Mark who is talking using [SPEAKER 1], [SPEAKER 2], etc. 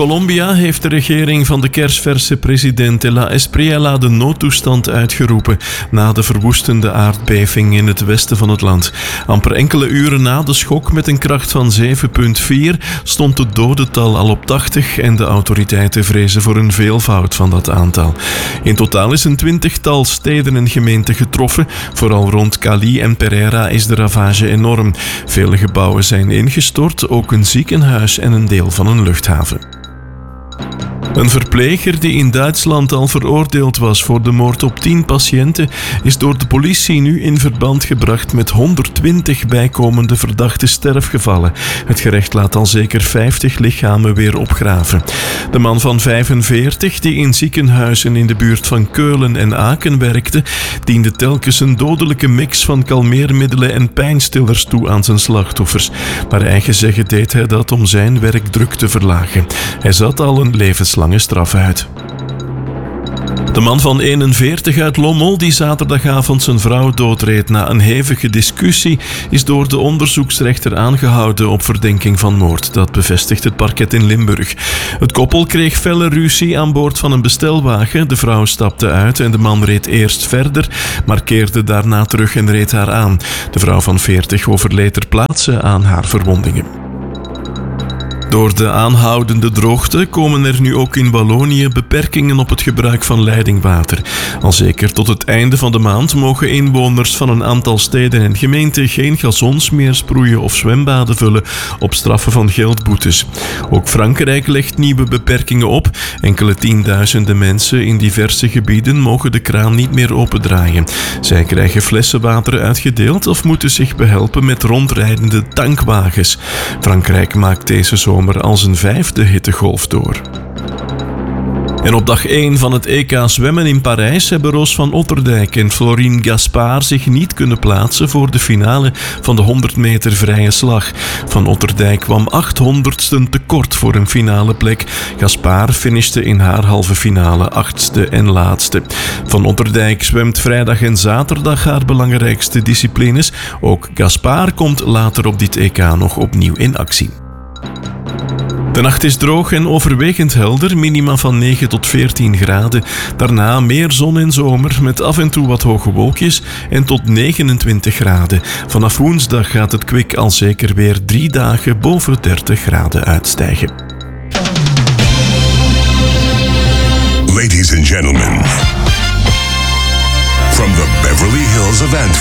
[SPEAKER 1] Colombia heeft de regering van de kersverse president de La Espriella de noodtoestand uitgeroepen na de verwoestende aardbeving in het westen van het land. Amper enkele uren na de schok met een kracht van 7,4 stond het dodental al op 80 en de autoriteiten vrezen voor een veelvoud van dat aantal. In totaal is een 20-tal steden en gemeenten getroffen. Vooral rond Cali en Pereira is de ravage enorm. Vele gebouwen zijn ingestort, ook een ziekenhuis en een deel van een luchthaven. Een verpleger die in Duitsland al veroordeeld was voor de moord op 10 patiënten is door de politie nu in verband gebracht met 120 bijkomende verdachte sterfgevallen. Het gerecht laat al zeker 50 lichamen weer opgraven. De man van 45, die in ziekenhuizen in de buurt van Keulen en Aken werkte, diende telkens een dodelijke mix van kalmeermiddelen en pijnstillers toe aan zijn slachtoffers. Naar eigen zeggen deed hij dat om zijn werkdruk te verlagen. Hij zat al een levenslange straf uit. De man van 41 uit Lommel, die zaterdagavond zijn vrouw doodreed na een hevige discussie, is door de onderzoeksrechter aangehouden op verdenking van moord. Dat bevestigt het parket in Limburg. Het koppel kreeg felle ruzie aan boord van een bestelwagen. De vrouw stapte uit en de man reed eerst verder, maar keerde daarna terug en reed haar aan. De vrouw van 40 overleed ter plaatse aan haar verwondingen. Door de aanhoudende droogte komen er nu ook in Wallonië beperkingen op het gebruik van leidingwater. Al zeker tot het einde van de maand mogen inwoners van een aantal steden en gemeenten geen gazons meer sproeien of zwembaden vullen op straffen van geldboetes. Ook Frankrijk legt nieuwe beperkingen op. Enkele tienduizenden mensen in diverse gebieden mogen de kraan niet meer opendraaien. Zij krijgen flessen water uitgedeeld of moeten zich behelpen met rondrijdende tankwagens. Frankrijk maakt deze zomer als een 5e hittegolf door. En op dag 1 van het EK zwemmen in Parijs hebben Roos van Otterdijk en Florine Gaspard zich niet kunnen plaatsen voor de finale van de 100 meter vrije slag. Van Otterdijk kwam 800ste tekort voor een finale plek. Gaspard finishte in haar halve finale 8e en laatste. Van Otterdijk zwemt vrijdag en zaterdag haar belangrijkste disciplines. Ook Gaspard komt later op dit EK nog opnieuw in actie. De nacht is droog en overwegend helder, minima van 9 tot 14 graden. Daarna meer zon en zomer met af en toe wat hoge wolkjes en tot 29 graden. Vanaf woensdag gaat het kwik al zeker weer 3 dagen boven 30 graden uitstijgen.
[SPEAKER 2] Ladies and gentlemen, from the Beverly Hills of Antwerp.